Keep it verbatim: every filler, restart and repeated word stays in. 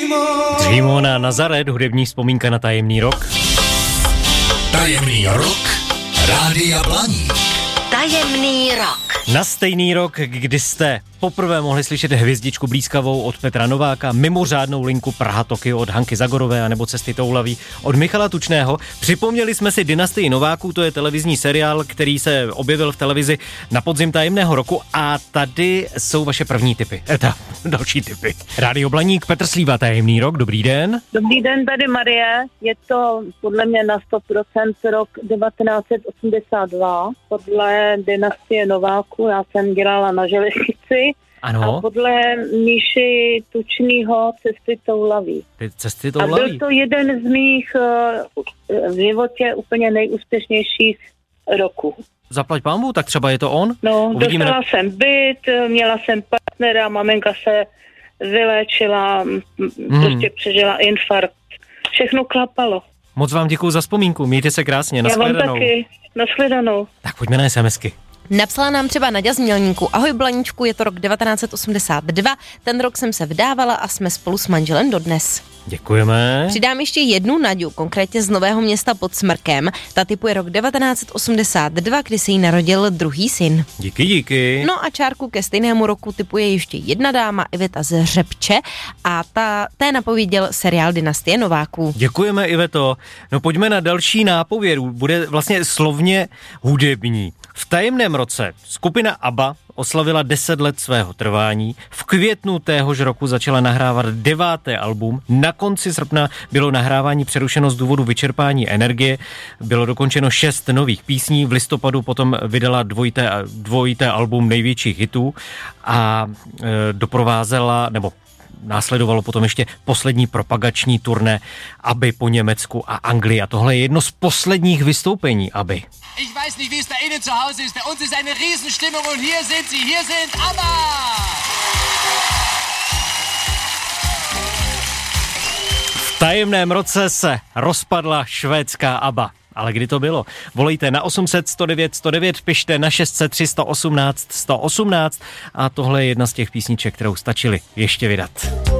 Dream on a Nazaret, hudební vzpomínka na tajemný rok. Tajemný rok Rádia Blaník. Tajemný rok. Na stejný rok, kdy jste poprvé mohli slyšet hvězdičku blízkavou od Petra Nováka, mimořádnou linku Praha-Tokio od Hanky Zagorové a nebo Cesty toulaví od Michala Tučného. Připomněli jsme si Dynastii Nováků, to je televizní seriál, který se objevil v televizi na podzim tajemného roku a tady jsou vaše první tipy. Eta, další tipy. Rádio Blaník, Petr Slíva, Tajemný rok, dobrý den. Dobrý den, tady Marie. Je to podle mě na sto procent rok devatenáct set osmdesát dva. Podle Dynastie Nováků já jsem dělala na železnici. Ano. A podle Míši Tučnýho Cesty toulaví. Ty Cesty toulaví. A byl to jeden z mých uh, v životě úplně nejúspěšnějších roků. Zaplať pánbůh, tak třeba je to on? No, Uvidíme dostala na... jsem byt, měla jsem partnera, maminka se vyléčila, hmm. prostě přežila infarkt. Všechno klapalo. Moc vám děkuju za vzpomínku, mějte se krásně, nashledanou. Já vám taky, nashledanou. Tak pojďme na SMSky. Napsala nám třeba Naďa z Mělníku. Ahoj Blaníčku, je to rok devatenáct set osmdesát dva, ten rok jsem se vdávala a jsme spolu s manželem dodnes. Děkujeme. Přidám ještě jednu Naďu, konkrétně z Nového Města pod Smrkem. Ta typuje rok devatenáct set osmdesát dva, kdy se jí narodil druhý syn. Díky, díky. No a čárku ke stejnému roku typuje ještě jedna dáma, Iveta z Řepče, a ta, té napověděl seriál Dynastie Nováků. Děkujeme, Iveto. No pojďme na další nápovědu. Bude vlastně slovně hudební. V tajemném roce skupina ABBA oslavila deset let svého trvání. V květnu téhož roku začala nahrávat deváté album. Na konci srpna bylo nahrávání přerušeno z důvodu vyčerpání energie. Bylo dokončeno šest nových písní. V listopadu potom vydala dvojité, dvojité album největších hitů a e, doprovázela, nebo následovalo potom ještě poslední propagační turné ABBY po Německu a Anglii. A tohle je jedno z posledních vystoupení ABBY. Ich weiß nicht, wie es da innen zu Hause ist. Bei uns ist eine Riesenstimmung und hier sind sie, hier sind ABBA! V tajemném roce se rozpadla švédská ABBA. Ale kdy to bylo? Volejte na osm set sto devět sto devět, pište na šest set tři sto osmnáct sto osmnáct a tohle je jedna z těch písniček, kterou stačili ještě vydat.